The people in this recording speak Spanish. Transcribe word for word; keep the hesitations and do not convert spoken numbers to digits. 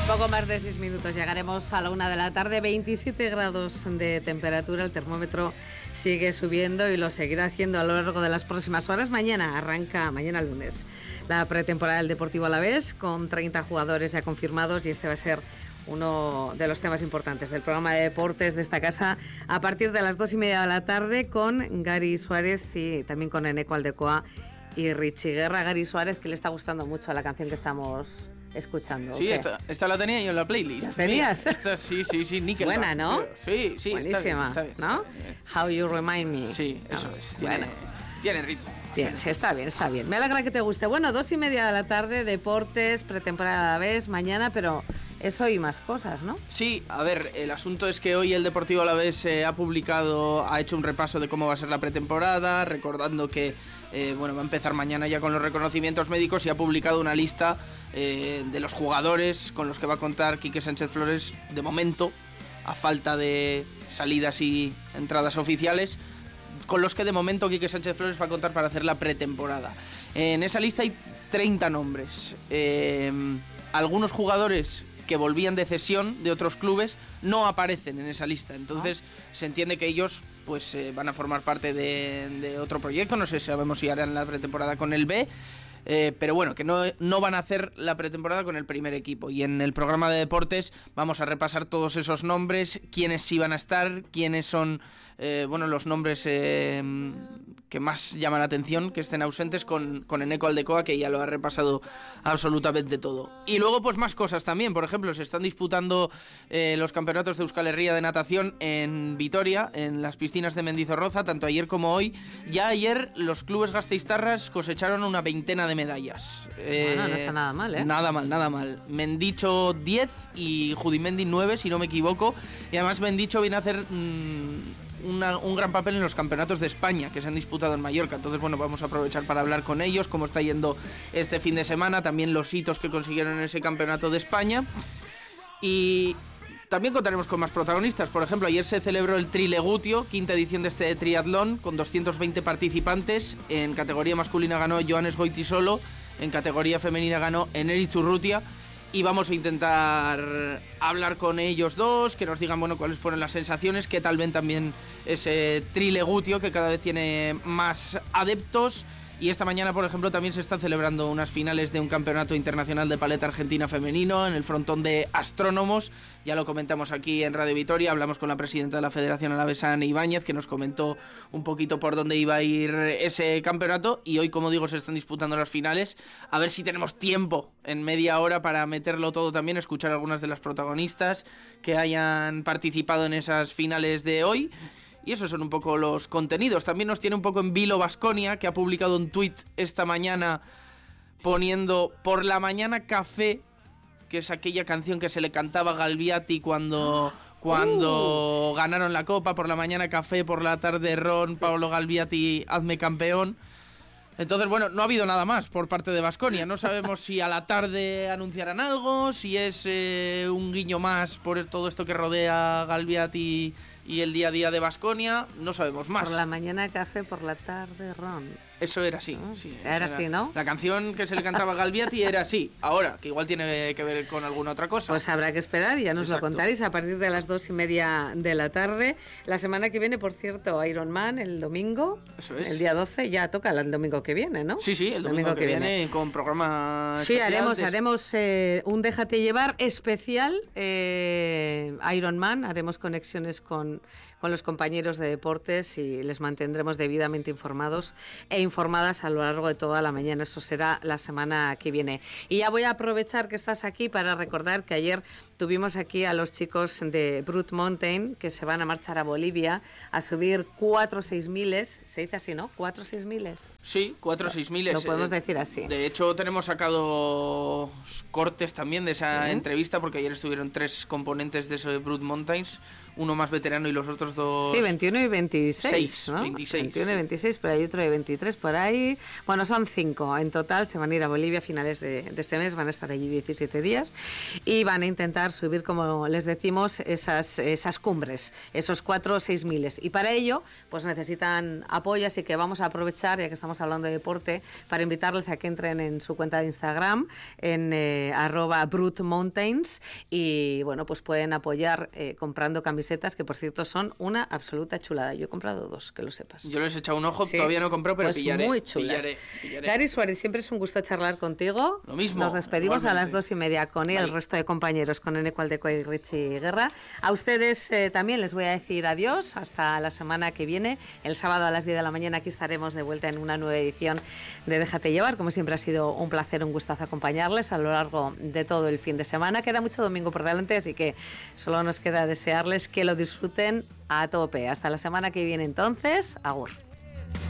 Poco más de seis minutos, llegaremos a la una de la tarde, veintisiete grados de temperatura, el termómetro sigue subiendo y lo seguirá haciendo a lo largo de las próximas horas. Mañana arranca, mañana lunes, la pretemporada del Deportivo Alavés con treinta jugadores ya confirmados y este va a ser uno de los temas importantes del programa de deportes de esta casa a partir de las dos y media de la tarde con Gary Suárez y también con Eneco Aldecoa y Richie Guerra. Gary Suárez, que le está gustando mucho la canción que estamos escuchando. Sí, esta, esta la tenía yo en la playlist. ¿La tenías? Mira, esta sí, sí, sí, Nickelback. Buena, ¿no? Sí, sí, buenísima, está bien, está bien, ¿no? está bien. How You Remind Me. Sí, eso no, es. Tiene, bueno. tiene ritmo. Tiene, sí, está bien, está bien. Me alegra que te guste. Bueno, dos y media de la tarde, deportes, pretemporada a la vez, mañana, pero eso y más cosas, ¿no? Sí, a ver, el asunto es que hoy el Deportivo Alavés eh, ha publicado, ha hecho un repaso de cómo va a ser la pretemporada, recordando que eh, bueno, va a empezar mañana ya con los reconocimientos médicos y ha publicado una lista eh, de los jugadores con los que va a contar Quique Sánchez Flores de momento, a falta de salidas y entradas oficiales, con los que de momento Quique Sánchez Flores va a contar para hacer la pretemporada. En esa lista hay treinta nombres. Eh, algunos jugadores que volvían de cesión de otros clubes no aparecen en esa lista, entonces ah. se entiende que ellos pues eh, van a formar parte de, de otro proyecto, no sé, sabemos si harán la pretemporada con el B, eh, pero bueno, que no, no van a hacer la pretemporada con el primer equipo. Y en el programa de deportes vamos a repasar todos esos nombres, quiénes sí van a estar, quiénes son eh, bueno, los nombres eh, que más llaman la atención que estén ausentes, con, con Eneco Aldecoa, que ya lo ha repasado absolutamente todo. Y luego pues más cosas también, por ejemplo, se están disputando eh, los campeonatos de Euskal Herria de natación en Vitoria, en las piscinas de Mendizorroza, tanto ayer como hoy. Ya ayer los clubes gasteiztarras cosecharon una veintena de medallas. Eh, bueno, no está nada mal, ¿eh? Nada mal, nada mal. Mendicho diez y Judimendi nueve, si no me equivoco. Y además Mendicho viene a hacer mmm, una, un gran papel en los campeonatos de España que se han disputado en Mallorca. Entonces, bueno, vamos a aprovechar para hablar con ellos, cómo está yendo este fin de semana, también los hitos que consiguieron en ese campeonato de España. Y también contaremos con más protagonistas. Por ejemplo, ayer se celebró el Trilegutio, quinta edición de este triatlón, con doscientos veinte participantes. En categoría masculina ganó Joanes Goitisolo, en categoría femenina ganó Eneri Churrutia. Y vamos a intentar hablar con ellos dos, que nos digan, bueno, cuáles fueron las sensaciones, qué tal ven también ese Trilegutio, que cada vez tiene más adeptos. Y esta mañana, por ejemplo, también se están celebrando unas finales de un campeonato internacional de paleta argentina femenino en el frontón de Astrónomos. Ya lo comentamos aquí en Radio Vitoria, hablamos con la presidenta de la Federación Alavesa, Ana Ibáñez, que nos comentó un poquito por dónde iba a ir ese campeonato. Y hoy, como digo, se están disputando las finales. A ver si tenemos tiempo en media hora para meterlo todo también, escuchar algunas de las protagonistas que hayan participado en esas finales de hoy. Y esos son un poco los contenidos. También nos tiene un poco en vilo Baskonia, que ha publicado un tuit esta mañana poniendo por la mañana café, que es aquella canción que se le cantaba a Galbiati cuando, cuando uh. ganaron la Copa. Por la mañana café, por la tarde ron, sí. Paolo Galbiati, hazme campeón. Entonces, bueno, no ha habido nada más por parte de Baskonia. No sabemos si a la tarde anunciarán algo, si es eh, un guiño más por todo esto que rodea a Galbiati y el día a día de Baskonia. No sabemos más. Por la mañana café, por la tarde ron. Eso era así, ¿no? sí. Era así, ¿no? La canción que se le cantaba a Galbiati era así. Ahora, que igual tiene que ver con alguna otra cosa. Pues habrá que esperar y ya nos Exacto. lo contaréis a partir de las dos y media de la tarde. La semana que viene, por cierto, Iron Man, el domingo. Eso es. El día doce, ya toca el domingo que viene, ¿no? Sí, sí, el domingo, domingo que, que viene, viene con programa Sí, haremos, de... haremos eh, un Déjate Llevar especial, eh, Iron Man, haremos conexiones con... con los compañeros de deportes y les mantendremos debidamente informados e informadas a lo largo de toda la mañana. Eso será la semana que viene. Y ya voy a aprovechar que estás aquí para recordar que ayer tuvimos aquí a los chicos de Brut Mountain, que se van a marchar a Bolivia a subir cuatro seis miles. Se dice así, ¿no? ¿Cuatro seis miles? Sí, cuatro seis miles. Lo podemos eh, decir así. De hecho, tenemos sacado cortes también de esa ¿Sí? entrevista, porque ayer estuvieron tres componentes de eso de Brut Mountains. uno más veterano y los otros dos... Sí, veintiuno y veintiséis, seis, ¿no? veintiséis. veintiuno y veintiséis, pero hay otro de veintitrés por ahí. Bueno, son cinco en total, se van a ir a Bolivia a finales de, de este mes, van a estar allí diecisiete días y van a intentar subir, como les decimos, esas, esas cumbres, esos cuatro o seis miles. Y para ello, pues necesitan apoyo, así que vamos a aprovechar, ya que estamos hablando de deporte, para invitarles a que entren en su cuenta de Instagram, en eh, arroba Brut Mountains, y bueno, pues pueden apoyar eh, comprando camisetas, que por cierto son una absoluta chulada. Yo he comprado dos, que lo sepas. Yo les he echado un ojo, Sí. todavía no compré, pero Pues pillaré. muy chulas. pillaré, pillaré. Gary Suárez, siempre es un gusto charlar contigo. Lo mismo, Nos despedimos igualmente. a las dos y media con él, Vale. el resto de compañeros, con Ene Cualdeco y Richie Guerra. A ustedes eh, también les voy a decir adiós hasta la semana que viene. El sábado a las diez de la mañana aquí estaremos de vuelta en una nueva edición de Déjate Llevar. Como siempre ha sido un placer, un gustazo acompañarles a lo largo de todo el fin de semana. Queda mucho domingo por delante, así que solo nos queda desearles que lo disfruten a tope. Hasta la semana que viene entonces. Agur.